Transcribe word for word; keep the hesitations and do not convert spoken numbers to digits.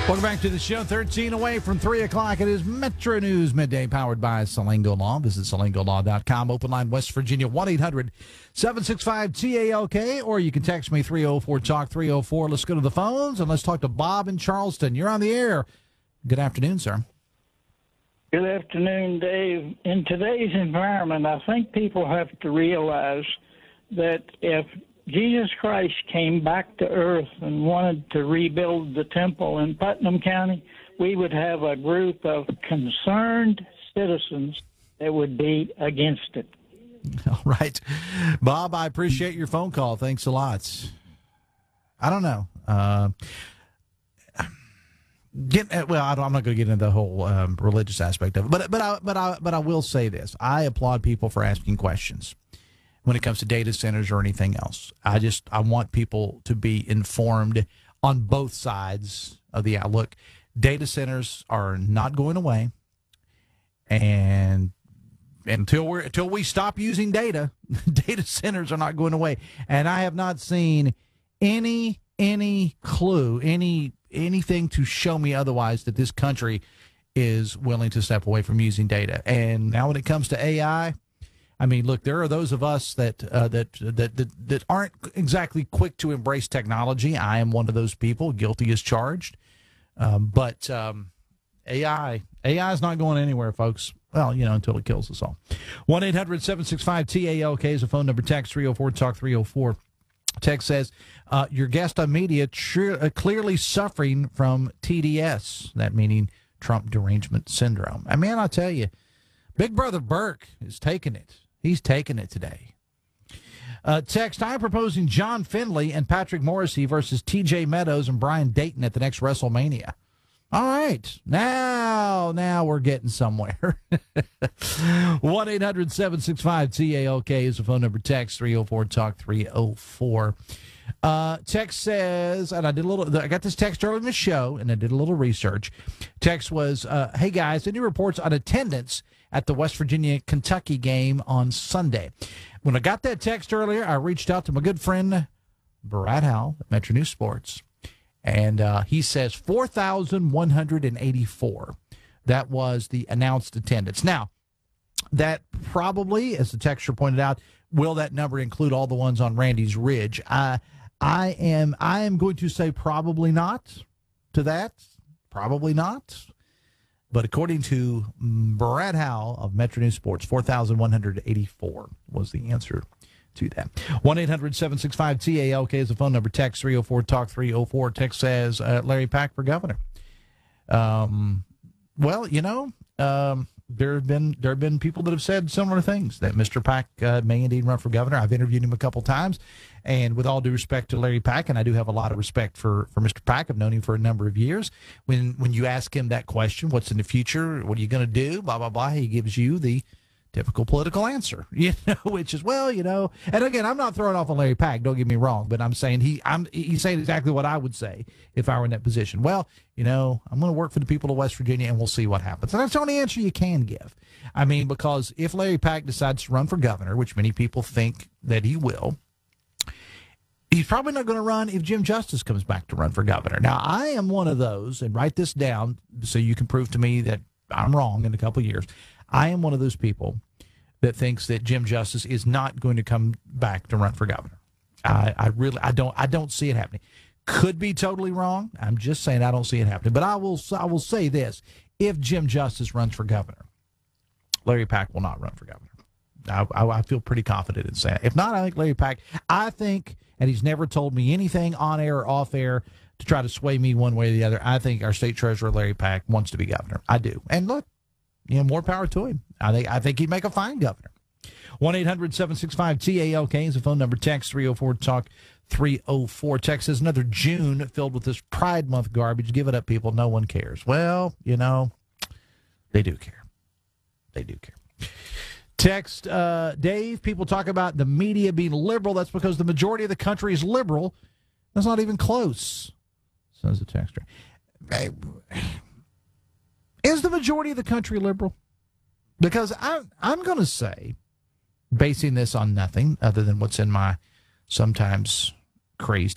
Welcome back to the show. thirteen away from three o'clock. It is Metro News Midday, powered by Salango Law. Visit salango law dot com. Open line West Virginia, one eight hundred seven six five T A L K, or you can text me three oh four talk three oh four. Let's go to the phones, and let's talk to Bob in Charleston. You're on the air. Good afternoon, sir. Good afternoon, Dave. In today's environment, I think people have to realize that if Jesus Christ came back to earth and wanted to rebuild the temple in Putnam County, we would have a group of concerned citizens that would be against it. All right. Bob, I appreciate your phone call. Thanks a lot. I don't know. Uh, get, well, I don't, I'm not going to get into the whole um, religious aspect of it, but, but, I, but, I, but I will say this. I applaud people for asking questions when it comes to data centers or anything else. I just, I want people to be informed on both sides of the outlook. Data centers are not going away. And until we until we stop using data, data centers are not going away. And I have not seen any, any clue, any, anything to show me otherwise that this country is willing to step away from using data. And now when it comes to A I, I mean, look, there are those of us that, uh, that that that that aren't exactly quick to embrace technology. I am one of those people, guilty as charged. Um, but um, A I, A I is not going anywhere, folks. Well, you know, until it kills us all. one eight hundred seven six five T A L K is a phone number. Text three oh four talk three oh four. Text says, uh, your guest on media tr- uh, clearly suffering from T D S, that meaning Trump derangement syndrome. I mean, I'll tell you, Big Brother Burke is taking it. He's taking it today. Uh, text, I'm proposing John Finley and Patrick Morrissey versus T J Meadows and Brian Dayton at the next WrestleMania. All right. Now, now we're getting somewhere. one eight hundred seven six five T A L K is the phone number. Text three oh four talk three oh four. Uh, text says, and I did a little, I got this text early in the show, and I did a little research. Text was, uh, hey guys, any reports on attendance at the West Virginia-Kentucky game on Sunday? When I got that text earlier, I reached out to my good friend, Brad Howell at Metro News Sports, and uh, he says four thousand one hundred eighty-four. That was the announced attendance. Now, that probably, as the texter pointed out, will that number include all the ones on Randy's Ridge? I, I am, I am going to say probably not to that. Probably not. But according to Brad Howell of Metro News Sports, four thousand one hundred eighty-four was the answer to that. one eight hundred seven six five T A L K is the phone number. Text three oh four talk three oh four. Text says uh, Larry Pack for governor. Um, well, you know, um, there have been there have been people that have said similar things, that Mister Pack uh, may indeed run for governor. I've interviewed him a couple times, and with all due respect to Larry Pack, and I do have a lot of respect for, for Mister Pack. I've known him for a number of years. When when you ask him that question, what's in the future, what are you going to do, blah, blah, blah, he gives you the typical political answer, you know, which is, well, you know, and again, I'm not throwing off on Larry Pack, don't get me wrong, but I'm saying he, I'm, he's saying exactly what I would say if I were in that position. Well, you know, I'm going to work for the people of West Virginia and we'll see what happens. And that's the only answer you can give. I mean, because if Larry Pack decides to run for governor, which many people think that he will, he's probably not going to run if Jim Justice comes back to run for governor. Now, I am one of those, and write this down so you can prove to me that I'm wrong in a couple of years. I am one of those people that thinks that Jim Justice is not going to come back to run for governor. I, I really, I don't, I don't see it happening. Could be totally wrong. I'm just saying I don't see it happening. But I will, I will say this: if Jim Justice runs for governor, Larry Pack will not run for governor. I, I, I feel pretty confident in saying that. If not, I think Larry Pack. I think, and he's never told me anything on air or off air to try to sway me one way or the other. I think our state treasurer Larry Pack wants to be governor. I do. And look, you know, more power to him. I think I think he'd make a fine governor. one eight hundred seven six five T A L K is the phone number. Text three oh four talk three oh four. Text says another June filled with this Pride Month garbage. Give it up, people. No one cares. Well, you know, they do care. They do care. Text, uh, Dave, people talk about the media being liberal. That's because the majority of the country is liberal. That's not even close, says the texter. Is the majority of the country liberal? Because I, I'm going to say, basing this on nothing other than what's in my sometimes crazed